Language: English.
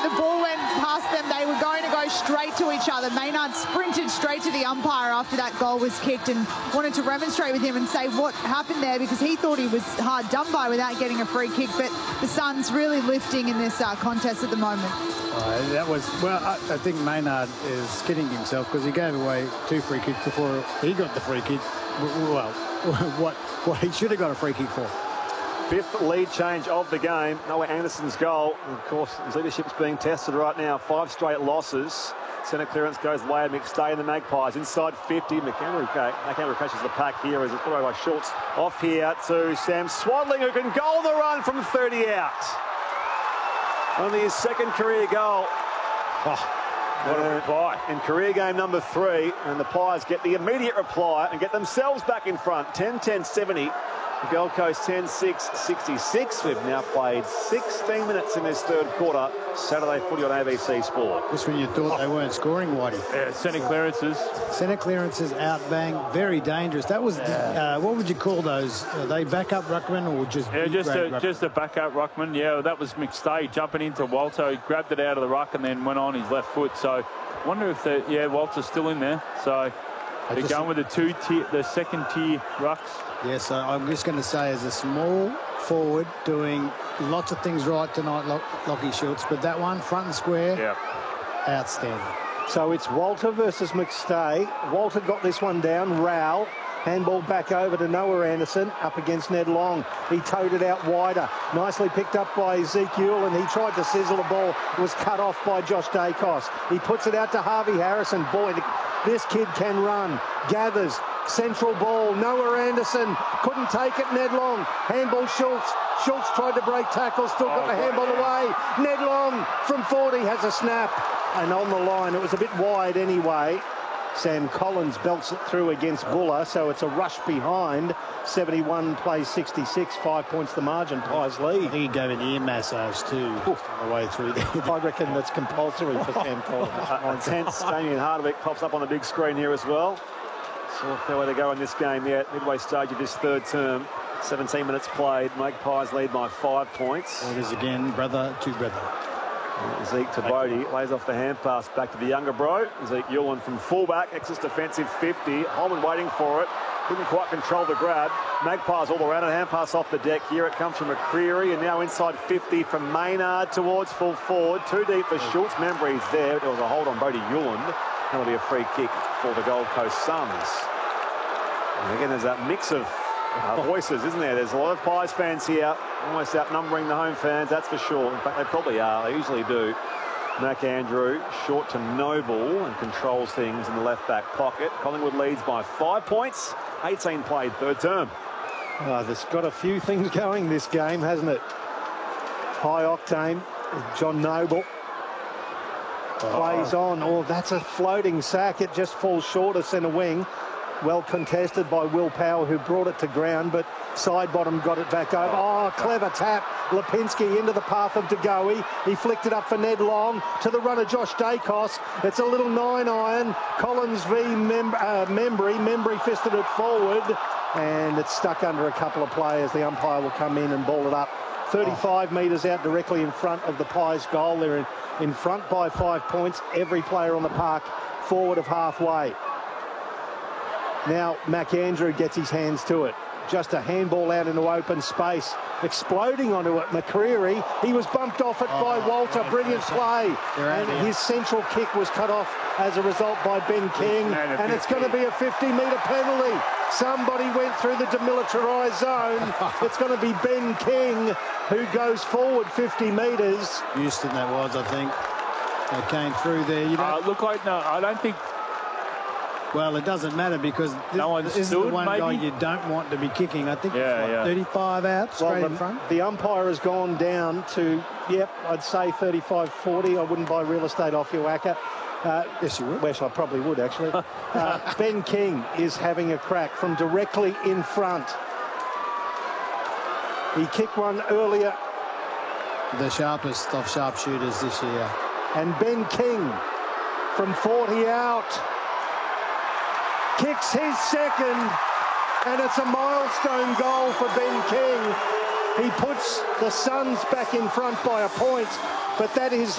the ball went past them, they were going to go straight to each other. Maynard sprinted straight to the umpire after that goal was kicked and wanted to remonstrate with him and say what happened there, because he thought he was hard done by without getting a free kick. But the Suns really lifting in this contest at the moment. That was, well, I think Maynard is kidding himself because he gave away 2 free kicks before he got the free kick. Well, what he should have got a free kick for. 5th lead change of the game. Noah Anderson's goal. And of course, his leadership's being tested right now. 5 straight losses. Centre clearance goes Wade McStay and the Magpies. Inside 50. McHenry catches the pack here as it's put away by Schultz. Off here to Sam Swadling, who can goal the run from 30 out. Only his 2nd career goal. What a reply. In career game number 3, and the Pies get the immediate reply and get themselves back in front. 10-10-70. The Gold Coast 10-6-66. We've now played 16 minutes in this 3rd quarter. Saturday footy on ABC Sport. Just when you thought they weren't scoring, Whitey. Yeah, centre clearances. Centre clearances, out bang, very dangerous. That was, what would you call those? Are they backup ruckman or just... Yeah, just a backup ruckman. Yeah, that was McStay jumping into Walter. He grabbed it out of the ruck and then went on his left foot. So I wonder if Walter's still in there. So they're going with the 2nd tier rucks. Yeah, so I'm just going to say, as a small forward doing lots of things right tonight, Lockie Schultz, but that one, front and square, outstanding. So it's Walter versus McStay. Walter got this one down. Rowell, handball back over to Noah Anderson, up against Ned Long. He towed it out wider. Nicely picked up by Ezekiel, and he tried to sizzle the ball. It was cut off by Josh Dacos. He puts it out to Harvey Harrison. Boy, this kid can run. Gathers. Central ball, Noah Anderson couldn't take it. Ned Long, handball Schultz. Schultz tried to break tackle, still got the handball away. Ned Long from 40 has a snap, and on the line it was a bit wide anyway. Sam Collins belts it through against Buller, so it's a rush behind. 71 plays 66, 5 points the margin. Pies lead. I think he gave an ear massage too on the way through there. I reckon that's compulsory for Sam Collins. Intense. Damien Hardwick pops up on the big screen here as well. So a fair way to go in this game yet. Midway stage of this 3rd term. 17 minutes played. Magpies lead by 5 points. It is again brother to brother. Zeke to Bodie, lays off the hand pass back to the younger bro. Zeke Yulen from fullback, exits defensive 50. Holman waiting for it. Couldn't quite control the grab. Magpies all around, and hand pass off the deck. Here it comes from McCreary, and now inside 50 from Maynard towards full forward. Too deep for Schultz. Membry's there. There was a hold on Bodie Yulen. That'll be a free kick for the Gold Coast Suns. And again, there's that mix of voices, isn't there? There's a lot of Pies fans here, almost outnumbering the home fans, that's for sure. In fact, they probably are. They usually do. Mac Andrew, short to Noble, and controls things in the left-back pocket. Collingwood leads by 5 points. 18 played 3rd term. There's got a few things going this game, hasn't it? High octane. John Noble plays on. Oh, that's a floating sack. It just falls short of centre wing. Well contested by Will Power, who brought it to ground, but side bottom got it back over. Oh, clever tap. Lipinski into the path of DeGoey. He flicked it up for Ned Long to the runner Josh Dacos. It's a little 9-iron. Collins v Membry. Membry fisted it forward, and it's stuck under a couple of players. The umpire will come in and ball it up. 35 metres out directly in front of the Pies goal. They're in front by 5 points. Every player on the park forward of halfway. Now McAndrew gets his hands to it. Just a handball out into open space. Exploding onto it. McCreary, he was bumped off it by Walter. Brilliant play. And his central kick was cut off as a result by Ben King. And it's going to be a 50-metre penalty. Somebody went through the demilitarised zone. It's going to be Ben King who goes forward 50 metres. Houston that was, I think. They came through there. Look like, no, I don't think... Well, it doesn't matter because this is the one guy you don't want to be kicking. I think 35 out, straight in front. The umpire has gone down to, I'd say 35-40. I wouldn't buy real estate off you, Wacker. Yes, you would. Well, I probably would, actually. Ben King is having a crack from directly in front. He kicked one earlier. The sharpest of sharpshooters this year. And Ben King from 40 out. Kicks his second, and it's a milestone goal for Ben King. He puts the Suns back in front by a point, but that is